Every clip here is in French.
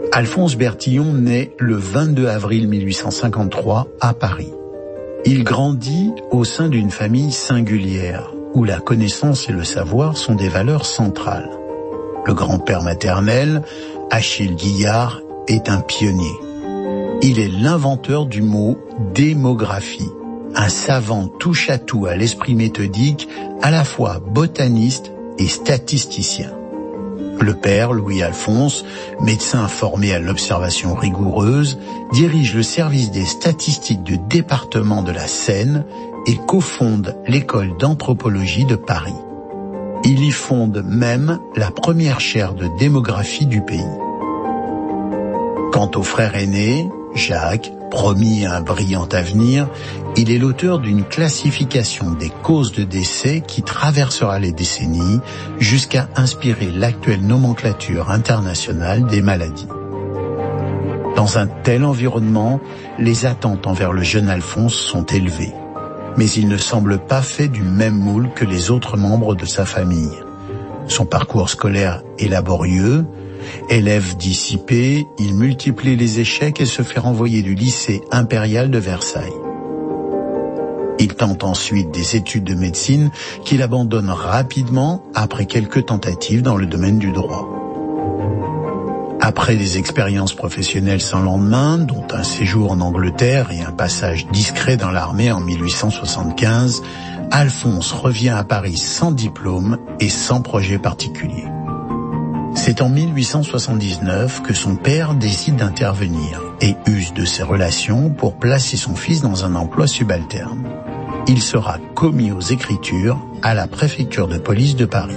Alphonse Bertillon naît le 22 avril 1853 à Paris. Il grandit au sein d'une famille singulière, où la connaissance et le savoir sont des valeurs centrales. Le grand-père maternel, Achille Guillard, est un pionnier. Il est l'inventeur du mot démographie, un savant touche-à-tout à l'esprit méthodique, à la fois botaniste et statisticien. Le père, Louis-Alphonse, médecin formé à l'observation rigoureuse, dirige le service des statistiques du département de la Seine et cofonde l'école d'anthropologie de Paris. Il y fonde même la première chaire de démographie du pays. Quant au frère aîné, Jacques, promis à un brillant avenir, il est l'auteur d'une classification des causes de décès qui traversera les décennies jusqu'à inspirer l'actuelle nomenclature internationale des maladies. Dans un tel environnement, les attentes envers le jeune Alphonse sont élevées. Mais il ne semble pas fait du même moule que les autres membres de sa famille. Son parcours scolaire est laborieux. Élève dissipé, il multiplie les échecs et se fait renvoyer du lycée impérial de Versailles. Il tente ensuite des études de médecine qu'il abandonne rapidement après quelques tentatives dans le domaine du droit. Après des expériences professionnelles sans lendemain, dont un séjour en Angleterre et un passage discret dans l'armée en 1875, Alphonse revient à Paris sans diplôme et sans projet particulier. C'est en 1879 que son père décide d'intervenir et use de ses relations pour placer son fils dans un emploi subalterne. Il sera commis aux Écritures à la préfecture de police de Paris.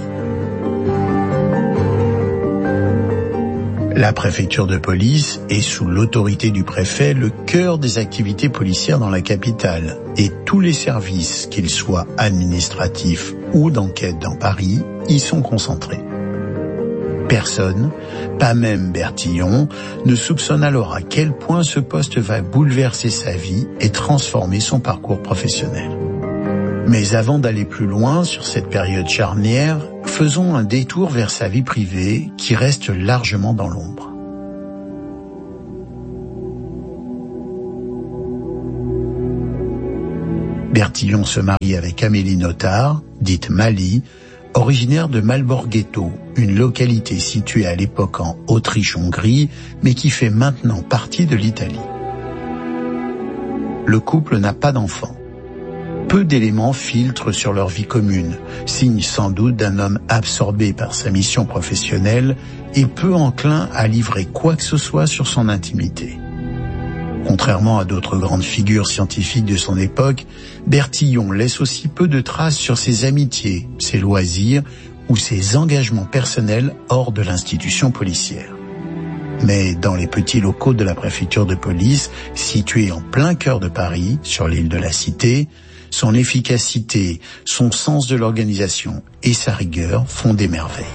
La préfecture de police est, sous l'autorité du préfet, le cœur des activités policières dans la capitale, et tous les services, qu'ils soient administratifs ou d'enquête dans Paris, y sont concentrés. Personne, pas même Bertillon, ne soupçonne alors à quel point ce poste va bouleverser sa vie et transformer son parcours professionnel. Mais avant d'aller plus loin sur cette période charnière, faisons un détour vers sa vie privée qui reste largement dans l'ombre. Bertillon se marie avec Amélie Notard, dite Mali, originaire de Malborghetto, une localité située à l'époque en Autriche-Hongrie, mais qui fait maintenant partie de l'Italie. Le couple n'a pas d'enfants. Peu d'éléments filtrent sur leur vie commune, signe sans doute d'un homme absorbé par sa mission professionnelle et peu enclin à livrer quoi que ce soit sur son intimité. Contrairement à d'autres grandes figures scientifiques de son époque, Bertillon laisse aussi peu de traces sur ses amitiés, ses loisirs ou ses engagements personnels hors de l'institution policière. Mais dans les petits locaux de la préfecture de police, situés en plein cœur de Paris, sur l'île de la Cité, son efficacité, son sens de l'organisation et sa rigueur font des merveilles.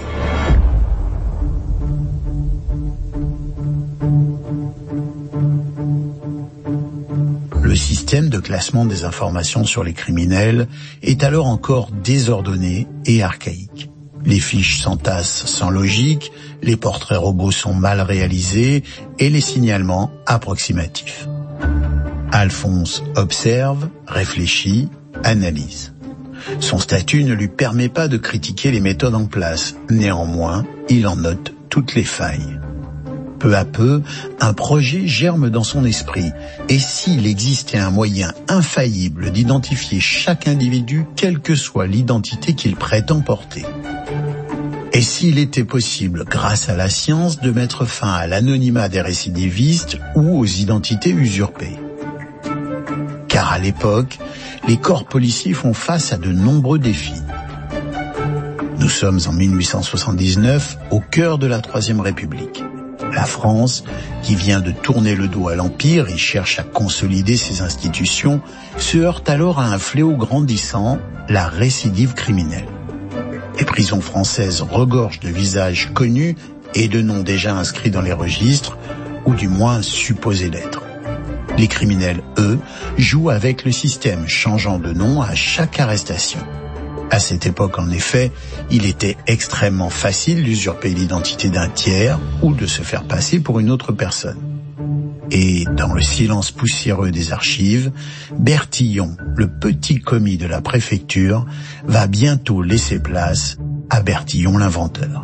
Le système de classement des informations sur les criminels est alors encore désordonné et archaïque. Les fiches s'entassent sans logique, les portraits robots sont mal réalisés et les signalements approximatifs. Alphonse observe, réfléchit, analyse. Son statut ne lui permet pas de critiquer les méthodes en place. Néanmoins, il en note toutes les failles. Peu à peu, un projet germe dans son esprit. Et s'il existait un moyen infaillible d'identifier chaque individu, quelle que soit l'identité qu'il prétend porter? Et s'il était possible, grâce à la science, de mettre fin à l'anonymat des récidivistes ou aux identités usurpées? Car à l'époque, les corps policiers font face à de nombreux défis. Nous sommes en 1879, au cœur de la Troisième République. La France, qui vient de tourner le dos à l'Empire et cherche à consolider ses institutions, se heurte alors à un fléau grandissant, la récidive criminelle. Les prisons françaises regorgent de visages connus et de noms déjà inscrits dans les registres, ou du moins supposés l'être. Les criminels, eux, jouent avec le système, changeant de nom à chaque arrestation. À cette époque, en effet, il était extrêmement facile d'usurper l'identité d'un tiers ou de se faire passer pour une autre personne. Et dans le silence poussiéreux des archives, Bertillon, le petit commis de la préfecture, va bientôt laisser place à Bertillon l'inventeur.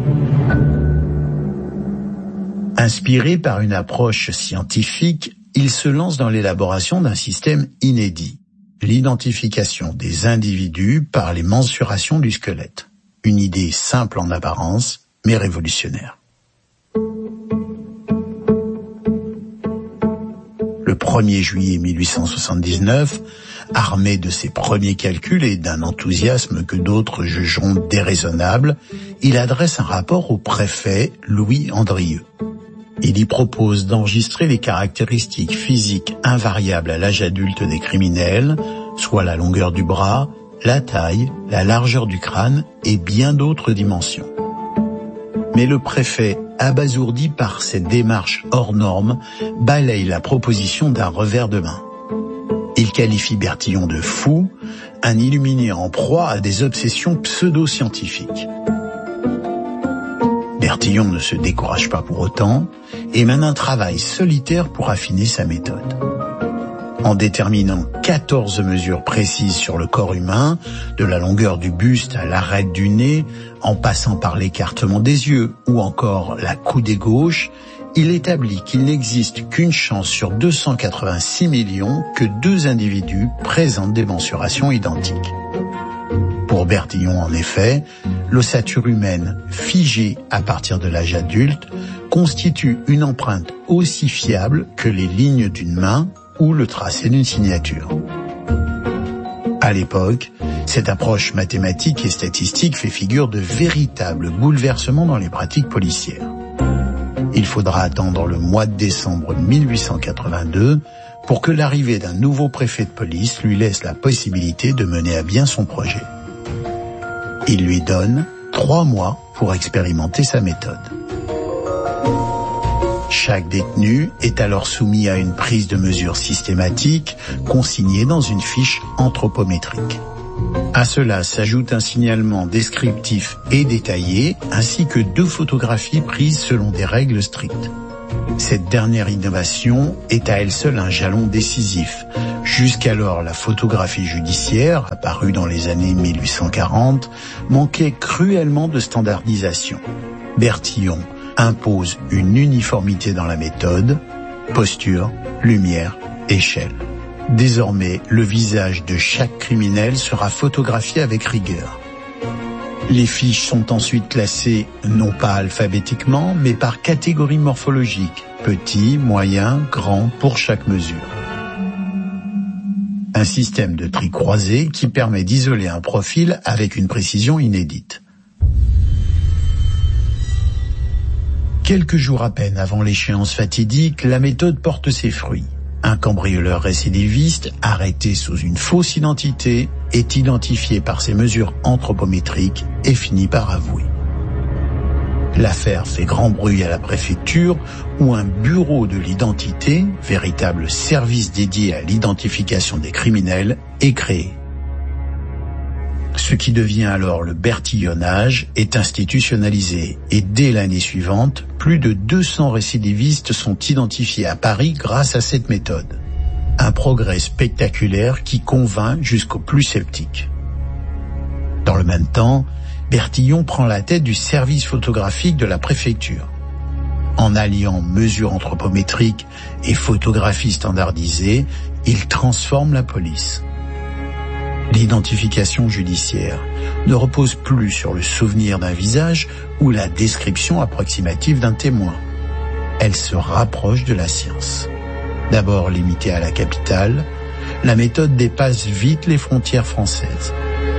Inspiré par une approche scientifique, il se lance dans l'élaboration d'un système inédit, l'identification des individus par les mensurations du squelette. Une idée simple en apparence, mais révolutionnaire. Le 1er juillet 1879, armé de ses premiers calculs et d'un enthousiasme que d'autres jugeront déraisonnable, il adresse un rapport au préfet Louis Andrieux. Il y propose d'enregistrer les caractéristiques physiques invariables à l'âge adulte des criminels, soit la longueur du bras, la taille, la largeur du crâne et bien d'autres dimensions. Mais le préfet, abasourdi par cette démarche hors norme, balaye la proposition d'un revers de main. Il qualifie Bertillon de fou, un illuminé en proie à des obsessions pseudo-scientifiques. Bertillon ne se décourage pas pour autant et mène un travail solitaire pour affiner sa méthode. En déterminant 14 mesures précises sur le corps humain, de la longueur du buste à l'arête du nez, en passant par l'écartement des yeux ou encore la coudée gauche, il établit qu'il n'existe qu'une chance sur 286 millions que 2 individus présentent des mensurations identiques. Pour Bertillon, en effet, l'ossature humaine, figée à partir de l'âge adulte, constitue une empreinte aussi fiable que les lignes d'une main ou le tracé d'une signature. À l'époque, cette approche mathématique et statistique fait figure de véritable bouleversement dans les pratiques policières. Il faudra attendre le mois de décembre 1882 pour que l'arrivée d'un nouveau préfet de police lui laisse la possibilité de mener à bien son projet. Il lui donne 3 mois pour expérimenter sa méthode. Chaque détenu est alors soumis à une prise de mesure systématique consignée dans une fiche anthropométrique. À cela s'ajoute un signalement descriptif et détaillé, ainsi que 2 photographies prises selon des règles strictes. Cette dernière innovation est à elle seule un jalon décisif. Jusqu'alors, la photographie judiciaire, apparue dans les années 1840, manquait cruellement de standardisation. Bertillon impose une uniformité dans la méthode, posture, lumière, échelle. Désormais, le visage de chaque criminel sera photographié avec rigueur. Les fiches sont ensuite classées non pas alphabétiquement, mais par catégorie morphologique, petit, moyen, grand pour chaque mesure. Un système de tri croisé qui permet d'isoler un profil avec une précision inédite. Quelques jours à peine avant l'échéance fatidique, la méthode porte ses fruits. Un cambrioleur récidiviste, arrêté sous une fausse identité, est identifié par ses mesures anthropométriques et finit par avouer. L'affaire fait grand bruit à la préfecture où un bureau de l'identité, véritable service dédié à l'identification des criminels, est créé. Ce qui devient alors le bertillonnage est institutionnalisé et dès l'année suivante, plus de 200 récidivistes sont identifiés à Paris grâce à cette méthode. Un progrès spectaculaire qui convainc jusqu'aux plus sceptiques. Dans le même temps, Bertillon prend la tête du service photographique de la préfecture. En alliant mesures anthropométriques et photographie standardisée, il transforme la police. L'identification judiciaire ne repose plus sur le souvenir d'un visage ou la description approximative d'un témoin. Elle se rapproche de la science. D'abord limitée à la capitale, la méthode dépasse vite les frontières françaises.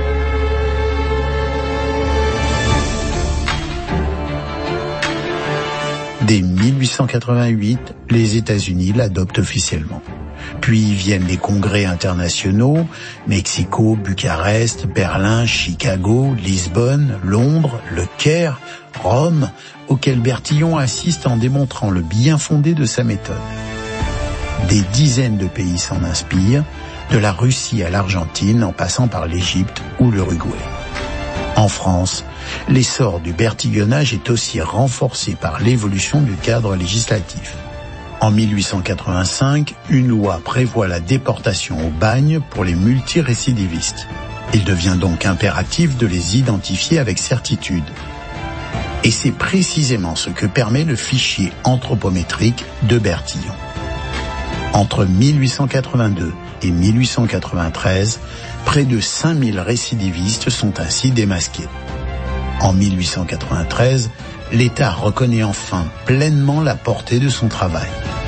Dès 1888, les États-Unis l'adoptent officiellement. Puis viennent les congrès internationaux, Mexico, Bucarest, Berlin, Chicago, Lisbonne, Londres, Le Caire, Rome, auxquels Bertillon assiste en démontrant le bien fondé de sa méthode. Des dizaines de pays s'en inspirent, de la Russie à l'Argentine en passant par l'Égypte ou l'Uruguay. En France, l'essor du bertillonnage est aussi renforcé par l'évolution du cadre législatif. En 1885, une loi prévoit la déportation au bagne pour les multirécidivistes. Il devient donc impératif de les identifier avec certitude. Et c'est précisément ce que permet le fichier anthropométrique de Bertillon. Entre 1882 et 1893, près de 5000 récidivistes sont ainsi démasqués. En 1893, l'État reconnaît enfin pleinement la portée de son travail.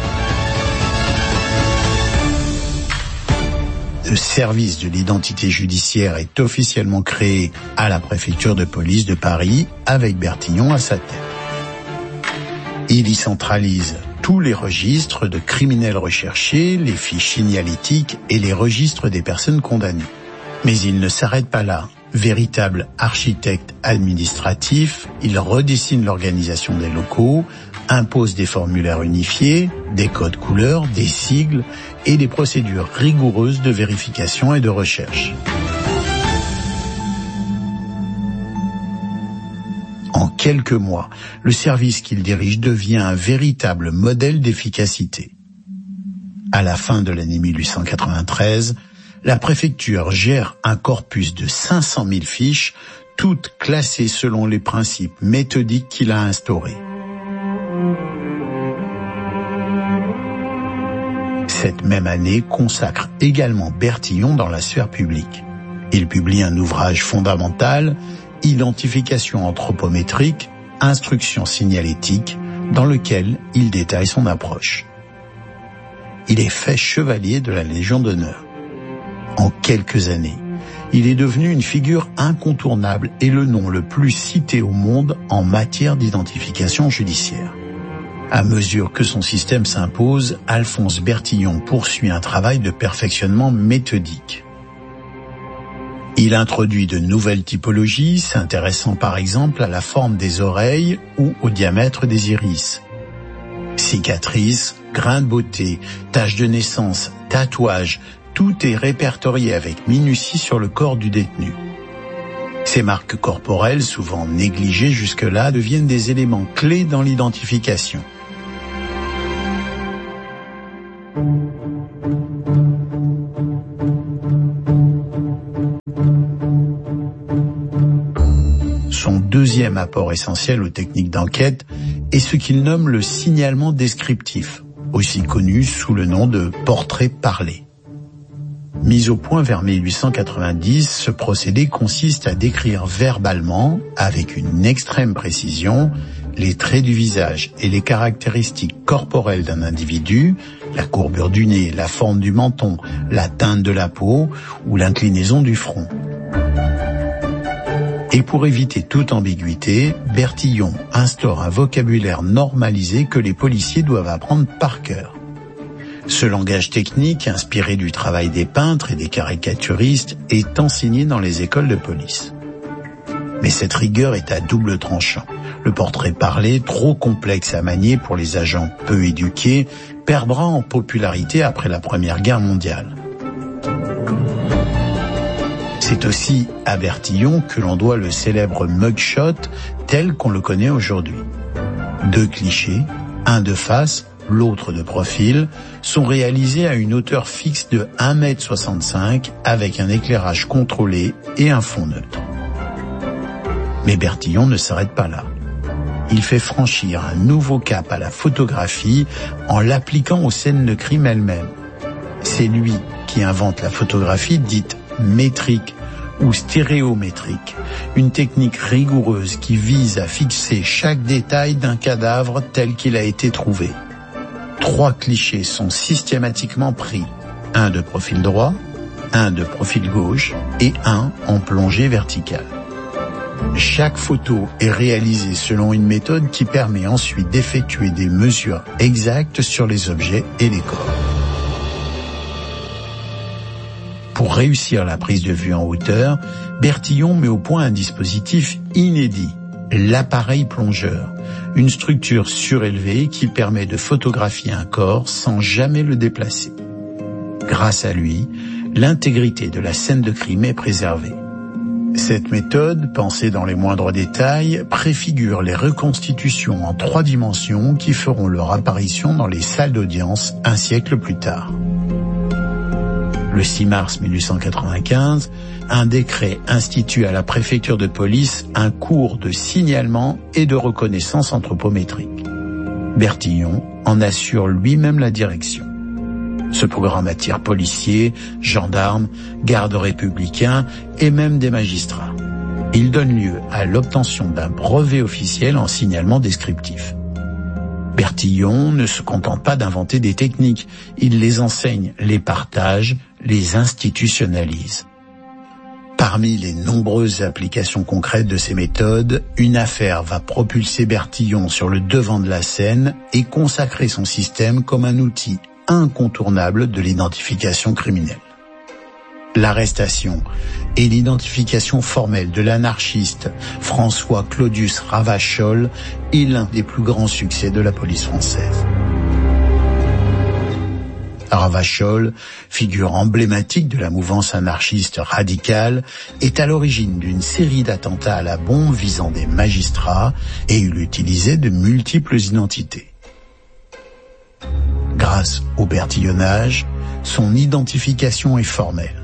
Le service de l'identité judiciaire est officiellement créé à la préfecture de police de Paris avec Bertillon à sa tête. Il y centralise tous les registres de criminels recherchés, les fiches signalétiques et les registres des personnes condamnées. Mais il ne s'arrête pas là. Véritable architecte administratif, il redessine l'organisation des locaux, impose des formulaires unifiés, des codes couleurs, des sigles et des procédures rigoureuses de vérification et de recherche. En quelques mois, le service qu'il dirige devient un véritable modèle d'efficacité. À la fin de l'année 1893, la préfecture gère un corpus de 500 000 fiches, toutes classées selon les principes méthodiques qu'il a instaurés. Cette même année consacre également Bertillon dans la sphère publique. Il publie un ouvrage fondamental, Identification anthropométrique, instruction signalétique, dans lequel il détaille son approche. Il est fait chevalier de la Légion d'honneur. En quelques années, il est devenu une figure incontournable et le nom le plus cité au monde en matière d'identification judiciaire. À mesure que son système s'impose, Alphonse Bertillon poursuit un travail de perfectionnement méthodique. Il introduit de nouvelles typologies, s'intéressant par exemple à la forme des oreilles ou au diamètre des iris. Cicatrices, grains de beauté, taches de naissance, tatouages, tout est répertorié avec minutie sur le corps du détenu. Ces marques corporelles, souvent négligées jusque-là, deviennent des éléments clés dans l'identification. Son deuxième apport essentiel aux techniques d'enquête est ce qu'il nomme le signalement descriptif, aussi connu sous le nom de portrait parlé. Mis au point vers 1890, ce procédé consiste à décrire verbalement, avec une extrême précision, les traits du visage et les caractéristiques corporelles d'un individu, la courbure du nez, la forme du menton, la teinte de la peau ou l'inclinaison du front. Et pour éviter toute ambiguïté, Bertillon instaure un vocabulaire normalisé que les policiers doivent apprendre par cœur. Ce langage technique, inspiré du travail des peintres et des caricaturistes, est enseigné dans les écoles de police. Mais cette rigueur est à double tranchant. Le portrait parlé, trop complexe à manier pour les agents peu éduqués, perdra en popularité après la Première Guerre mondiale. C'est aussi à Bertillon que l'on doit le célèbre mugshot tel qu'on le connaît aujourd'hui. 2 clichés, un de face, l'autre de profil, sont réalisés à une hauteur fixe de 1,65 m avec un éclairage contrôlé et un fond neutre. Mais Bertillon ne s'arrête pas là. Il fait franchir un nouveau cap à la photographie en l'appliquant aux scènes de crime elles-mêmes. C'est lui qui invente la photographie dite métrique ou stéréométrique, une technique rigoureuse qui vise à fixer chaque détail d'un cadavre tel qu'il a été trouvé. 3 clichés sont systématiquement pris, un de profil droit, un de profil gauche et un en plongée verticale. Chaque photo est réalisée selon une méthode qui permet ensuite d'effectuer des mesures exactes sur les objets et les corps. Pour réussir la prise de vue en hauteur, Bertillon met au point un dispositif inédit, l'appareil plongeur, une structure surélevée qui permet de photographier un corps sans jamais le déplacer. Grâce à lui, l'intégrité de la scène de crime est préservée. Cette méthode, pensée dans les moindres détails, préfigure les reconstitutions en 3 dimensions qui feront leur apparition dans les salles d'audience un siècle plus tard. Le 6 mars 1895, un décret institue à la préfecture de police un cours de signalement et de reconnaissance anthropométrique. Bertillon en assure lui-même la direction. Ce programme attire policiers, gendarmes, gardes républicains et même des magistrats. Il donne lieu à l'obtention d'un brevet officiel en signalement descriptif. Bertillon ne se contente pas d'inventer des techniques, il les enseigne, les partage, les institutionnalise. Parmi les nombreuses applications concrètes de ces méthodes, une affaire va propulser Bertillon sur le devant de la scène et consacrer son système comme un outil incontournable de l'identification criminelle. L'arrestation et l'identification formelle de l'anarchiste François Claudius Ravachol est l'un des plus grands succès de la police française. Ravachol, figure emblématique de la mouvance anarchiste radicale, est à l'origine d'une série d'attentats à la bombe visant des magistrats et il utilisait de multiples identités. Grâce au bertillonnage, son identification est formelle.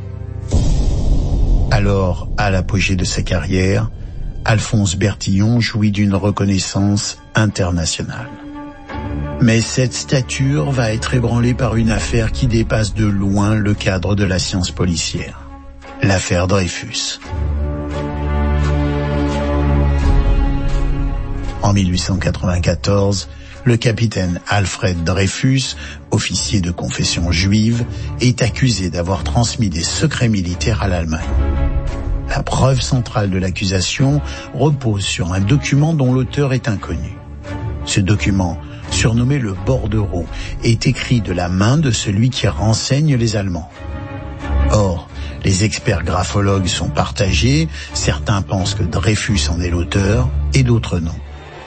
Alors, à l'apogée de sa carrière, Alphonse Bertillon jouit d'une reconnaissance internationale. Mais cette stature va être ébranlée par une affaire qui dépasse de loin le cadre de la science policière. L'affaire Dreyfus. En 1894, le capitaine Alfred Dreyfus, officier de confession juive, est accusé d'avoir transmis des secrets militaires à l'Allemagne. La preuve centrale de l'accusation repose sur un document dont l'auteur est inconnu. Ce document, surnommé le bordereau, est écrit de la main de celui qui renseigne les Allemands. Or, les experts graphologues sont partagés, certains pensent que Dreyfus en est l'auteur et d'autres non.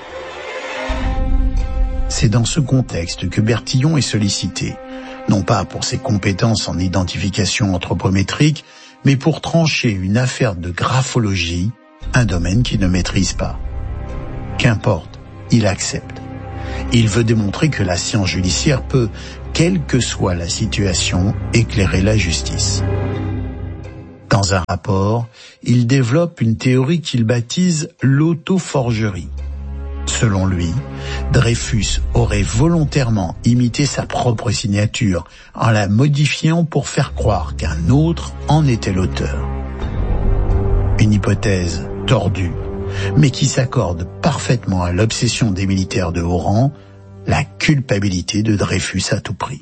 C'est dans ce contexte que Bertillon est sollicité, non pas pour ses compétences en identification anthropométrique, mais pour trancher une affaire de graphologie, un domaine qu'il ne maîtrise pas. Qu'importe, il accepte. Il veut démontrer que la science judiciaire peut, quelle que soit la situation, éclairer la justice. Dans un rapport, il développe une théorie qu'il baptise l'auto-forgerie. Selon lui, Dreyfus aurait volontairement imité sa propre signature en la modifiant pour faire croire qu'un autre en était l'auteur. Une hypothèse tordue, mais qui s'accorde parfaitement à l'obsession des militaires de haut rang, la culpabilité de Dreyfus à tout prix.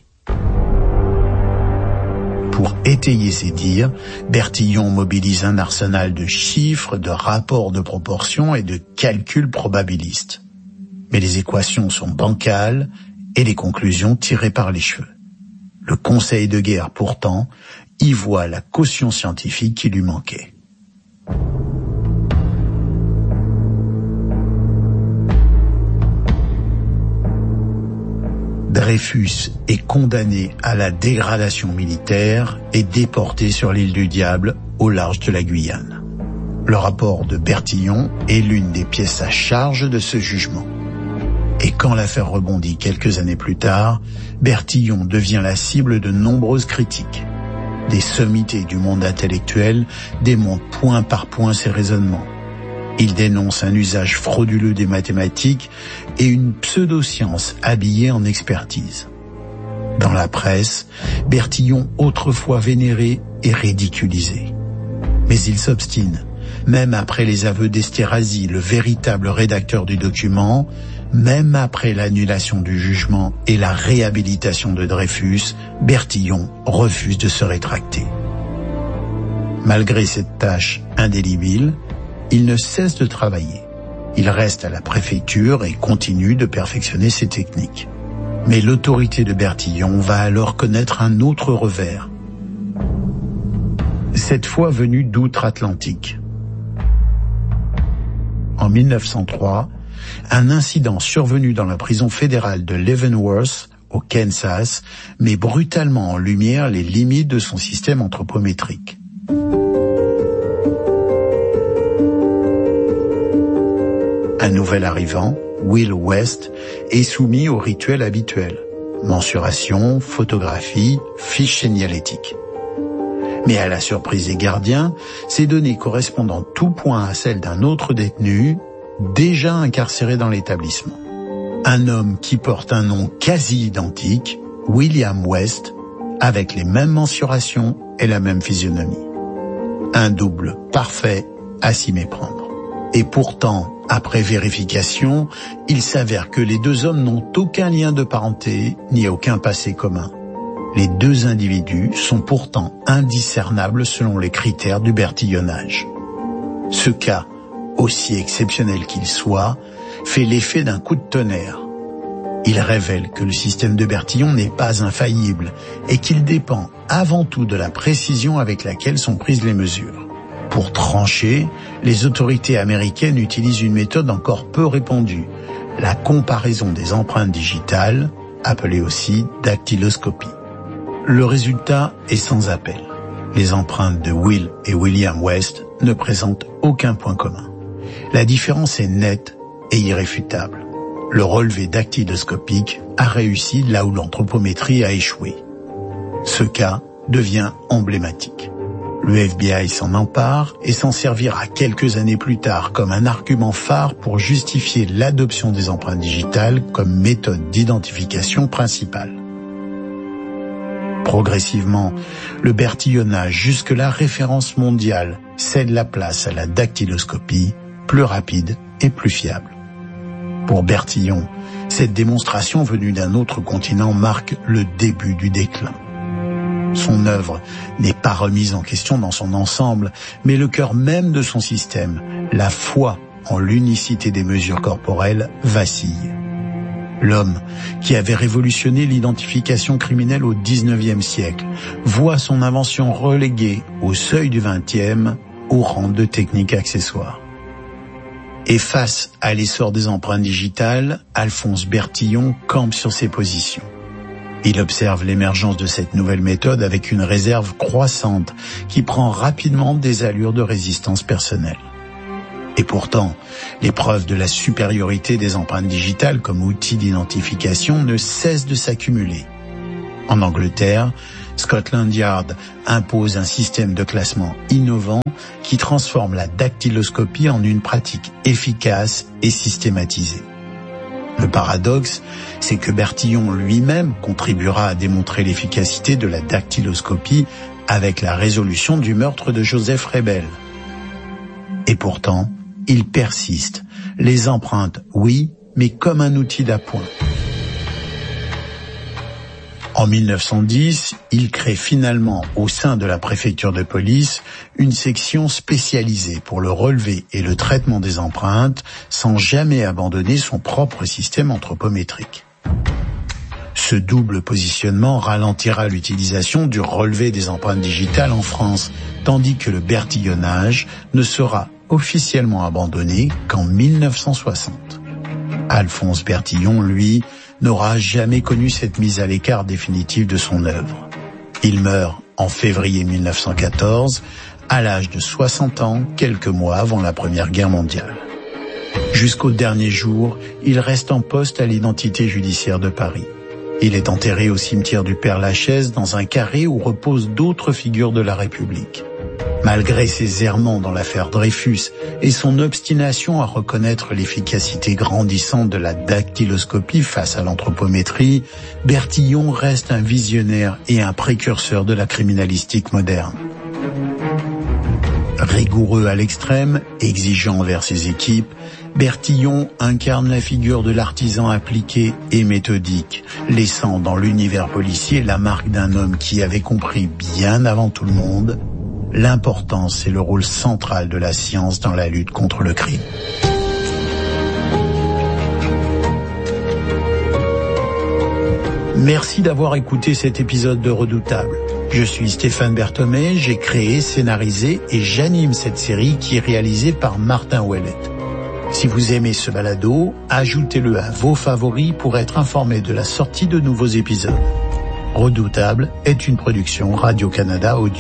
Pour étayer ses dires, Bertillon mobilise un arsenal de chiffres, de rapports de proportions et de calculs probabilistes. Mais les équations sont bancales et les conclusions tirées par les cheveux. Le Conseil de guerre, pourtant, y voit la caution scientifique qui lui manquait. Dreyfus est condamné à la dégradation militaire et déporté sur l'île du Diable, au large de la Guyane. Le rapport de Bertillon est l'une des pièces à charge de ce jugement. Et quand l'affaire rebondit quelques années plus tard, Bertillon devient la cible de nombreuses critiques. Des sommités du monde intellectuel démontent point par point ses raisonnements. Il dénonce un usage frauduleux des mathématiques et une pseudo-science habillée en expertise. Dans la presse, Bertillon, autrefois vénéré, est ridiculisé. Mais il s'obstine, même après les aveux d'Esterhazy, le véritable rédacteur du document, même après l'annulation du jugement et la réhabilitation de Dreyfus, Bertillon refuse de se rétracter. Malgré cette tâche indélébile, il ne cesse de travailler. Il reste à la préfecture et continue de perfectionner ses techniques. Mais l'autorité de Bertillon va alors connaître un autre revers. Cette fois venue d'outre-Atlantique. En 1903, un incident survenu dans la prison fédérale de Leavenworth, au Kansas, met brutalement en lumière les limites de son système anthropométrique. Un nouvel arrivant, Will West, est soumis au rituel habituel. Mensuration, photographie, fiche signalétique. Mais à la surprise des gardiens, ces données correspondent en tout point à celles d'un autre détenu, déjà incarcéré dans l'établissement. Un homme qui porte un nom quasi identique, William West, avec les mêmes mensurations et la même physionomie. Un double parfait à s'y méprendre. Et pourtant, après vérification, il s'avère que les deux hommes n'ont aucun lien de parenté ni aucun passé commun. Les deux individus sont pourtant indiscernables selon les critères du bertillonnage. Ce cas, aussi exceptionnel qu'il soit, fait l'effet d'un coup de tonnerre. Il révèle que le système de Bertillon n'est pas infaillible et qu'il dépend avant tout de la précision avec laquelle sont prises les mesures. Pour trancher, les autorités américaines utilisent une méthode encore peu répandue, la comparaison des empreintes digitales, appelée aussi dactyloscopie. Le résultat est sans appel. Les empreintes de Will et William West ne présentent aucun point commun. La différence est nette et irréfutable. Le relevé dactyloscopique a réussi là où l'anthropométrie a échoué. Ce cas devient emblématique. Le FBI s'en empare et s'en servira quelques années plus tard comme un argument phare pour justifier l'adoption des empreintes digitales comme méthode d'identification principale. Progressivement, le bertillonnage, jusque-là référence mondiale, cède la place à la dactyloscopie, plus rapide et plus fiable. Pour Bertillon, cette démonstration venue d'un autre continent marque le début du déclin. Son œuvre n'est pas remise en question dans son ensemble, mais le cœur même de son système, la foi en l'unicité des mesures corporelles, vacille. L'homme, qui avait révolutionné l'identification criminelle au XIXe siècle, voit son invention reléguée au seuil du XXe, au rang de technique accessoire. Et face à l'essor des empreintes digitales, Alphonse Bertillon campe sur ses positions. Il observe l'émergence de cette nouvelle méthode avec une réserve croissante qui prend rapidement des allures de résistance personnelle. Et pourtant, les preuves de la supériorité des empreintes digitales comme outil d'identification ne cessent de s'accumuler. En Angleterre, Scotland Yard impose un système de classement innovant qui transforme la dactyloscopie en une pratique efficace et systématisée. Le paradoxe, c'est que Bertillon lui-même contribuera à démontrer l'efficacité de la dactyloscopie avec la résolution du meurtre de Joseph Rebel. Et pourtant, il persiste. Les empreintes, oui, mais comme un outil d'appoint. En 1910, il crée finalement au sein de la préfecture de police une section spécialisée pour le relevé et le traitement des empreintes sans jamais abandonner son propre système anthropométrique. Ce double positionnement ralentira l'utilisation du relevé des empreintes digitales en France, tandis que le bertillonnage ne sera officiellement abandonné qu'en 1960. Alphonse Bertillon, lui, n'aura jamais connu cette mise à l'écart définitive de son œuvre. Il meurt en février 1914, à l'âge de 60 ans, quelques mois avant la Première Guerre mondiale. Jusqu'au dernier jour, il reste en poste à l'identité judiciaire de Paris. Il est enterré au cimetière du Père-Lachaise dans un carré où reposent d'autres figures de la République. Malgré ses errements dans l'affaire Dreyfus et son obstination à reconnaître l'efficacité grandissante de la dactyloscopie face à l'anthropométrie, Bertillon reste un visionnaire et un précurseur de la criminalistique moderne. Rigoureux à l'extrême, exigeant envers ses équipes, Bertillon incarne la figure de l'artisan appliqué et méthodique, laissant dans l'univers policier la marque d'un homme qui avait compris bien avant tout le monde l'importance et le rôle central de la science dans la lutte contre le crime. Merci d'avoir écouté cet épisode de Redoutable. Je suis Stéphane Berthomé, j'ai créé, scénarisé et j'anime cette série qui est réalisée par Martin Ouellet. Si vous aimez ce balado, ajoutez-le à vos favoris pour être informé de la sortie de nouveaux épisodes. Redoutable est une production Radio-Canada Audio.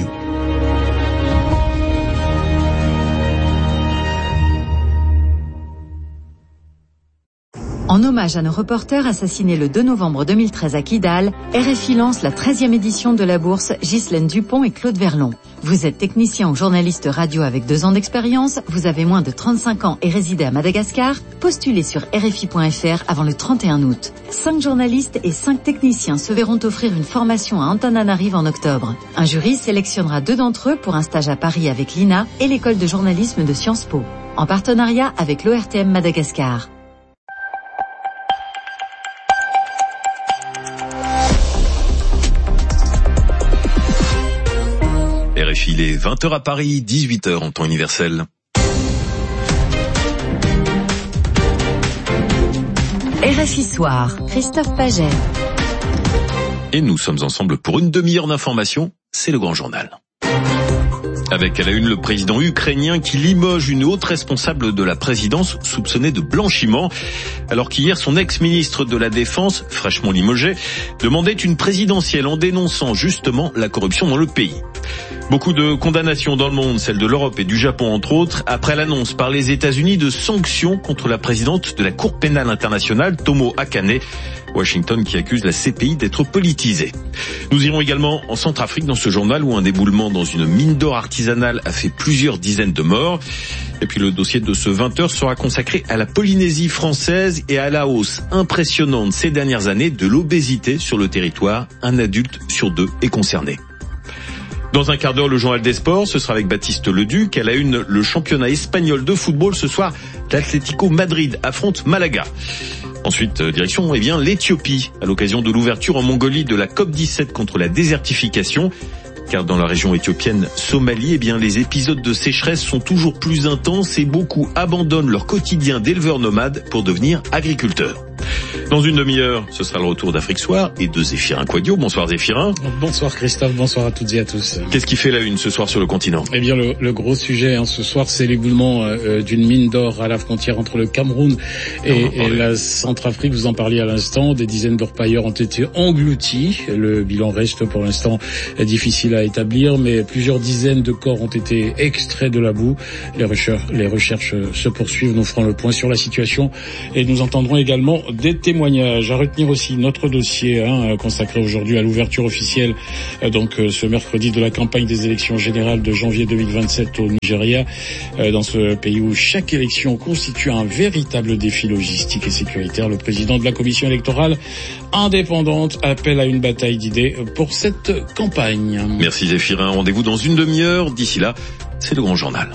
En hommage à nos reporters assassinés le 2 novembre 2013 à Kidal, RFI lance la 13e édition de la bourse Ghislaine Dupont et Claude Verlon. Vous êtes technicien ou journaliste radio avec 2 ans d'expérience, vous avez moins de 35 ans et résidez à Madagascar, postulez sur RFI.fr avant le 31 août. 5 journalistes et 5 techniciens se verront offrir une formation à Antananarive en octobre. Un jury sélectionnera 2 d'entre eux pour un stage à Paris avec l'INA et l'école de journalisme de Sciences Po, en partenariat avec l'ORTM Madagascar. RFI, il est 20h à Paris, 18h en temps universel. RFI Soir, Christophe Paget. Et nous sommes ensemble pour une demi-heure d'information, c'est le grand journal. Avec à la une le président ukrainien qui limoge une haute responsable de la présidence soupçonnée de blanchiment, alors qu'hier son ex-ministre de la Défense, fraîchement limogé, demandait une présidentielle en dénonçant justement la corruption dans le pays. Beaucoup de condamnations dans le monde, celles de l'Europe et du Japon entre autres, après l'annonce par les États-Unis de sanctions contre la présidente de la Cour pénale internationale, Tomo Akane, Washington qui accuse la CPI d'être politisée. Nous irons également en Centrafrique dans ce journal où un déboulement dans une mine d'or artisanale a fait plusieurs dizaines de morts. Et puis le dossier de ce 20h sera consacré à la Polynésie française et à la hausse impressionnante ces dernières années de l'obésité sur le territoire. Un adulte sur 2 est concerné. Dans un quart d'heure, le journal des sports, ce sera avec Baptiste Leduc. À la une, le championnat espagnol de football. Ce soir, l'Atlético Madrid affronte Malaga. Ensuite, direction l'Éthiopie, à l'occasion de l'ouverture en Mongolie de la COP17 contre la désertification. Car dans la région éthiopienne Somalie, les épisodes de sécheresse sont toujours plus intenses et beaucoup abandonnent leur quotidien d'éleveurs nomades pour devenir agriculteurs. Dans une demi-heure, ce sera le retour d'Afrique Soir et de Zéphirin Quadio. Bonsoir Zéphirin. Bonsoir Christophe, bonsoir à toutes et à tous. Qu'est-ce qui fait la une ce soir sur le continent ? Le gros sujet ce soir, c'est l'éboulement d'une mine d'or à la frontière entre le Cameroun et la Centrafrique. Vous en parliez à l'instant, des dizaines d'orpailleurs ont été engloutis. Le bilan reste pour l'instant difficile à établir, mais plusieurs dizaines de corps ont été extraits de la boue. Les recherches se poursuivent. Nous ferons le point sur la situation et nous entendrons également des témoignages. À retenir aussi notre dossier consacré aujourd'hui à l'ouverture officielle ce mercredi de la campagne des élections générales de janvier 2027 au Nigeria, dans ce pays où chaque élection constitue un véritable défi logistique et sécuritaire. Le président de la commission électorale indépendante appelle à une bataille d'idées pour cette campagne. Merci Zéphirin, rendez-vous dans une demi-heure. D'ici là, c'est le grand journal.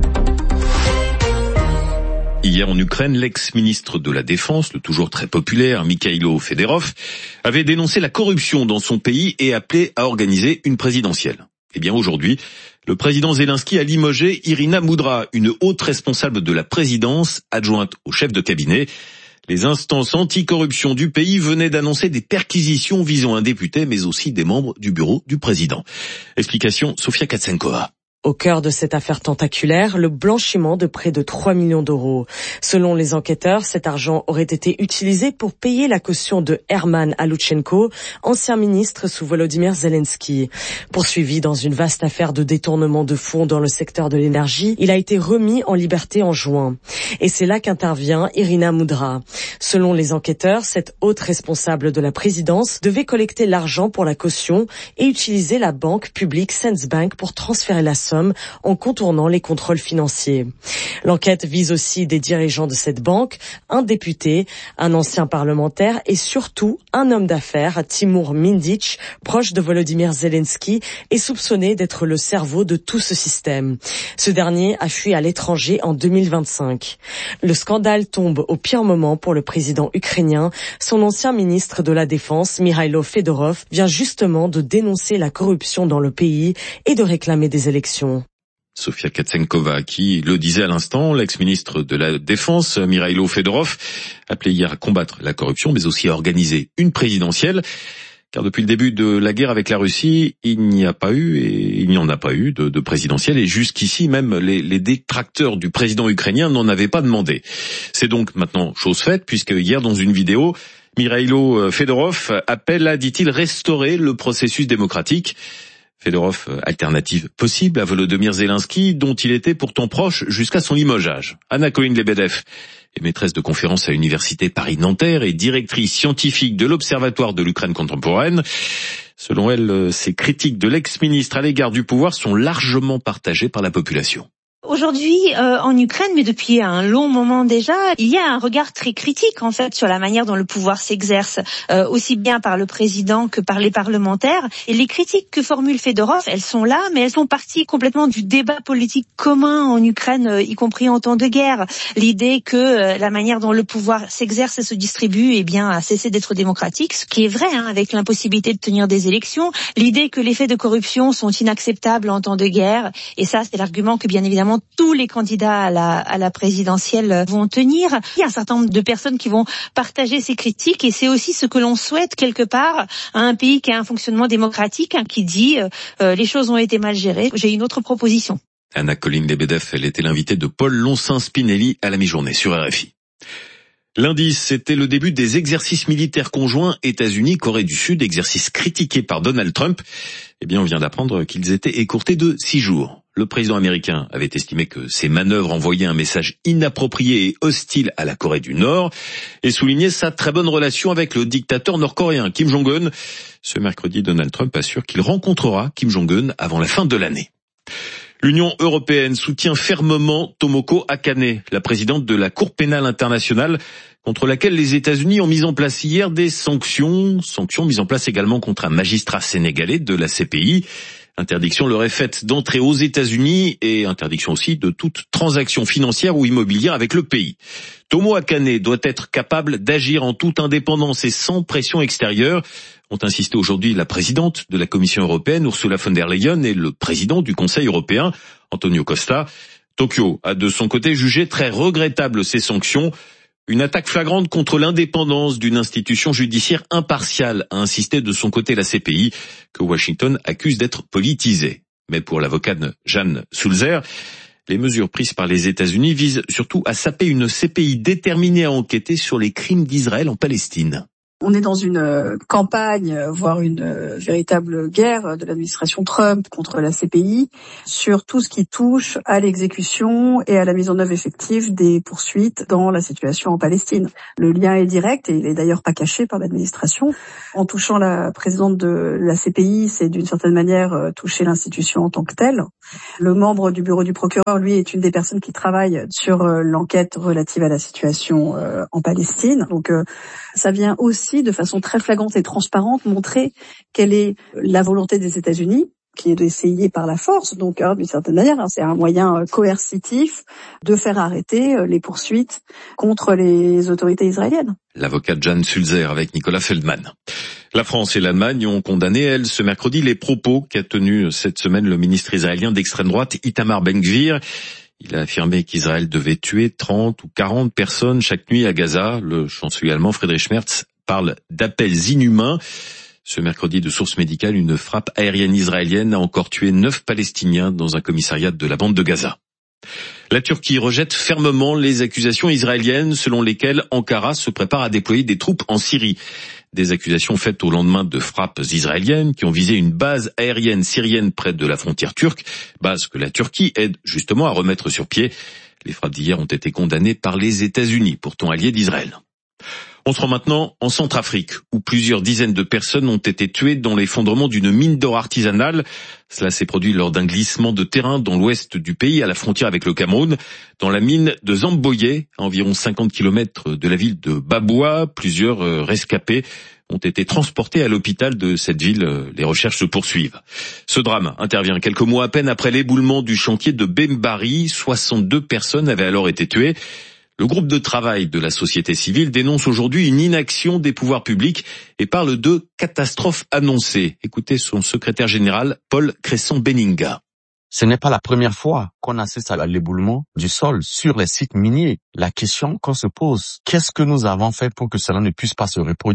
Hier en Ukraine, l'ex-ministre de la Défense, le toujours très populaire Mikhailo Fedorov, avait dénoncé la corruption dans son pays et appelé à organiser une présidentielle. Aujourd'hui, le président Zelensky a limogé Irina Moudra, une haute responsable de la présidence, adjointe au chef de cabinet. Les instances anticorruption du pays venaient d'annoncer des perquisitions visant un député, mais aussi des membres du bureau du président. Explication, Sofia Katsenkova. Au cœur de cette affaire tentaculaire, le blanchiment de près de 3 millions d'euros. Selon les enquêteurs, cet argent aurait été utilisé pour payer la caution de Herman Aluchenko, ancien ministre sous Volodymyr Zelensky. Poursuivi dans une vaste affaire de détournement de fonds dans le secteur de l'énergie, il a été remis en liberté en juin. Et c'est là qu'intervient Irina Moudra. Selon les enquêteurs, cette haute responsable de la présidence devait collecter l'argent pour la caution et utiliser la banque publique Sensbank pour transférer la somme en contournant les contrôles financiers. L'enquête vise aussi des dirigeants de cette banque, un député, un ancien parlementaire et surtout un homme d'affaires, Timur Mindic, proche de Volodymyr Zelensky et soupçonné d'être le cerveau de tout ce système. Ce dernier a fui à l'étranger en 2025. Le scandale tombe au pire moment pour le président ukrainien. Son ancien ministre de la Défense, Mikhailo Fedorov, vient justement de dénoncer la corruption dans le pays et de réclamer des élections. Sofia Katsenkova, qui le disait à l'instant, l'ex-ministre de la Défense, Mikhailo Fedorov, appelait hier à combattre la corruption, mais aussi à organiser une présidentielle. Car depuis le début de la guerre avec la Russie, il n'y en a pas eu de présidentielle, et jusqu'ici même les détracteurs du président ukrainien n'en avaient pas demandé. C'est donc maintenant chose faite, puisque hier dans une vidéo, Mikhailo Fedorov appelle à, dit-il, restaurer le processus démocratique. Fedorov, alternative possible à Volodymyr Zelensky, dont il était pourtant proche jusqu'à son limogeage. Anna-Colline Lebedev est maîtresse de conférences à l'université Paris-Nanterre et directrice scientifique de l'Observatoire de l'Ukraine contemporaine. Selon elle, ces critiques de l'ex-ministre à l'égard du pouvoir sont largement partagées par la population. Aujourd'hui, en Ukraine, mais depuis un long moment déjà, il y a un regard très critique en fait sur la manière dont le pouvoir s'exerce, aussi bien par le président que par les parlementaires. Et les critiques que formule Fedorov, elles sont là, mais elles sont parties complètement du débat politique commun en Ukraine, y compris en temps de guerre. L'idée que la manière dont le pouvoir s'exerce et se distribue, a cessé d'être démocratique, ce qui est vrai, avec l'impossibilité de tenir des élections. L'idée que les faits de corruption sont inacceptables en temps de guerre, et ça, c'est l'argument que bien évidemment tous les candidats à la présidentielle vont tenir. Il y a un certain nombre de personnes qui vont partager ces critiques, et c'est aussi ce que l'on souhaite quelque part à un pays qui a un fonctionnement démocratique, qui dit les choses ont été mal gérées. J'ai une autre proposition. Anna-Colline Lebedev, elle était l'invitée de Paul Loncin-Spinelli à la mi-journée sur RFI. Lundi, c'était le début des exercices militaires conjoints États-Unis-Corée du Sud, exercices critiqués par Donald Trump. On vient d'apprendre qu'ils étaient écourtés de 6 jours. Le président américain avait estimé que ces manœuvres envoyaient un message inapproprié et hostile à la Corée du Nord et soulignait sa très bonne relation avec le dictateur nord-coréen Kim Jong-un. Ce mercredi, Donald Trump assure qu'il rencontrera Kim Jong-un avant la fin de l'année. L'Union européenne soutient fermement Tomoko Akane, la présidente de la Cour pénale internationale, contre laquelle les États-Unis ont mis en place hier des sanctions mises en place également contre un magistrat sénégalais de la CPI. Interdiction leur est faite d'entrer aux États-Unis et interdiction aussi de toute transaction financière ou immobilière avec le pays. Tomo Akane doit être capable d'agir en toute indépendance et sans pression extérieure, ont insisté aujourd'hui la présidente de la Commission européenne, Ursula von der Leyen, et le président du Conseil européen, Antonio Costa. Tokyo a de son côté jugé très regrettable ces sanctions. Une attaque flagrante contre l'indépendance d'une institution judiciaire impartiale, a insisté de son côté la CPI, que Washington accuse d'être politisée. Mais pour l'avocate Jeanne Sulzer, les mesures prises par les États-Unis visent surtout à saper une CPI déterminée à enquêter sur les crimes d'Israël en Palestine. On est dans une campagne, voire une véritable guerre de l'administration Trump contre la CPI sur tout ce qui touche à l'exécution et à la mise en œuvre effective des poursuites dans la situation en Palestine. Le lien est direct et il est d'ailleurs pas caché par l'administration. En touchant la présidente de la CPI, c'est d'une certaine manière toucher l'institution en tant que telle. Le membre du bureau du procureur, lui, est une des personnes qui travaille sur l'enquête relative à la situation en Palestine. Donc ça vient aussi de façon très flagrante et transparente montrer quelle est la volonté des États-Unis, qui est d'essayer par la force, donc d'une certaine manière, c'est un moyen coercitif de faire arrêter les poursuites contre les autorités israéliennes. L'avocate Jeanne Sulzer avec Nicolas Feldman. La France et l'Allemagne ont condamné, elles, ce mercredi, les propos qu'a tenus cette semaine le ministre israélien d'extrême droite Itamar Ben-Gvir. Il a affirmé qu'Israël devait tuer 30 ou 40 personnes chaque nuit à Gaza. Le chancelier allemand Friedrich Merz parle d'appels inhumains. Ce mercredi, de sources médicales, une frappe aérienne israélienne a encore tué 9 Palestiniens dans un commissariat de la bande de Gaza. La Turquie rejette fermement les accusations israéliennes selon lesquelles Ankara se prépare à déployer des troupes en Syrie. Des accusations faites au lendemain de frappes israéliennes qui ont visé une base aérienne syrienne près de la frontière turque, base que la Turquie aide justement à remettre sur pied. Les frappes d'hier ont été condamnées par les États-Unis, pourtant alliés d'Israël. On se rend maintenant en Centrafrique, où plusieurs dizaines de personnes ont été tuées dans l'effondrement d'une mine d'or artisanale. Cela s'est produit lors d'un glissement de terrain dans l'ouest du pays, à la frontière avec le Cameroun. Dans la mine de Zamboye, à environ 50 km de la ville de Baboua, plusieurs rescapés ont été transportés à l'hôpital de cette ville. Les recherches se poursuivent. Ce drame intervient quelques mois à peine après l'éboulement du chantier de Bembari. 62 personnes avaient alors été tuées. Le groupe de travail de la société civile dénonce aujourd'hui une inaction des pouvoirs publics et parle de catastrophe annoncée. Écoutez son secrétaire général, Paul Cresson-Beninga. Ce n'est pas la première fois qu'on assiste à l'éboulement du sol sur les sites miniers. La question qu'on se pose, qu'est-ce que nous avons fait pour que cela ne puisse pas se reproduire?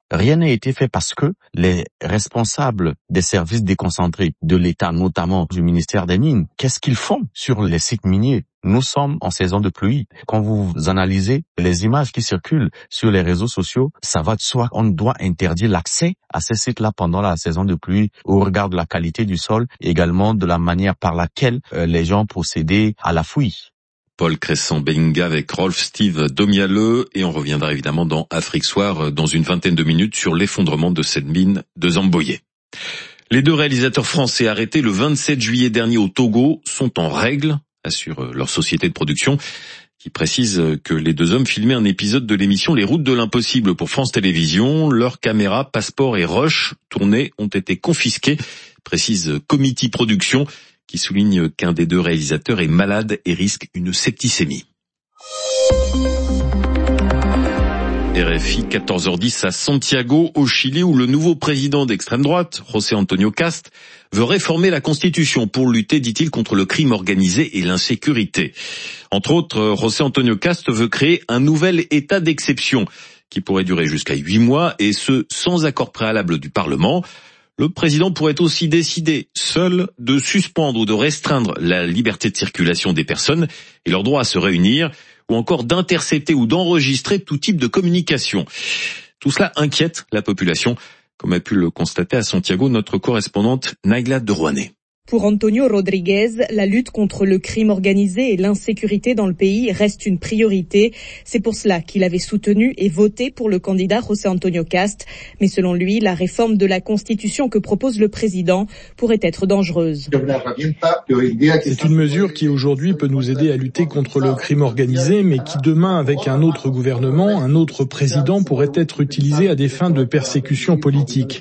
Rien n'a été fait parce que les responsables des services déconcentrés de l'État, notamment du ministère des Mines, qu'est-ce qu'ils font sur les sites miniers? Nous sommes en saison de pluie. Quand vous analysez les images qui circulent sur les réseaux sociaux, ça va de soi. On doit interdire l'accès à ces sites-là pendant la saison de pluie au regard de la qualité du sol, également de la manière par laquelle les gens procédaient à la fouille. Paul Crescent-Benga avec Rolf Steve Domiale, et on reviendra évidemment dans Afrique Soir dans une vingtaine de minutes sur l'effondrement de cette mine de Zamboyé. Les 2 réalisateurs français arrêtés le 27 juillet dernier au Togo sont en règle, assure leur société de production, qui précise que les 2 hommes filmaient un épisode de l'émission Les Routes de l'Impossible pour France Télévisions. Leurs caméras, passeports et rushs tournés ont été confisqués, précise Comity Productions, qui souligne qu'un des 2 réalisateurs est malade et risque une septicémie. RFI, 14h10 à Santiago, au Chili, où le nouveau président d'extrême droite, José Antonio Cast, veut réformer la Constitution pour lutter, dit-il, contre le crime organisé et l'insécurité. Entre autres, José Antonio Cast veut créer un nouvel état d'exception qui pourrait durer jusqu'à 8 mois, et ce, sans accord préalable du Parlement. Le président pourrait aussi décider seul de suspendre ou de restreindre la liberté de circulation des personnes et leur droit à se réunir, ou encore d'intercepter ou d'enregistrer tout type de communication. Tout cela inquiète la population, comme a pu le constater à Santiago notre correspondante Naila de Rouanet. Pour Antonio Rodriguez, la lutte contre le crime organisé et l'insécurité dans le pays reste une priorité. C'est pour cela qu'il avait soutenu et voté pour le candidat José Antonio Cast. Mais selon lui, la réforme de la Constitution que propose le président pourrait être dangereuse. C'est une mesure qui aujourd'hui peut nous aider à lutter contre le crime organisé, mais qui demain, avec un autre gouvernement, un autre président, pourrait être utilisée à des fins de persécution politique.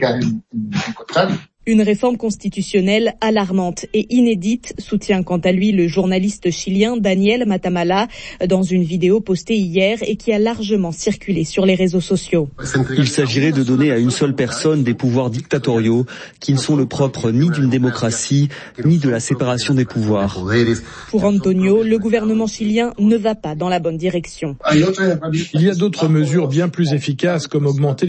Une réforme constitutionnelle alarmante et inédite, soutient quant à lui le journaliste chilien Daniel Matamala dans une vidéo postée hier et qui a largement circulé sur les réseaux sociaux. Il s'agirait de donner à une seule personne des pouvoirs dictatoriaux qui ne sont le propre ni d'une démocratie ni de la séparation des pouvoirs. Pour Antonio, le gouvernement chilien ne va pas dans la bonne direction. Il y a d'autres mesures bien plus efficaces comme augmenter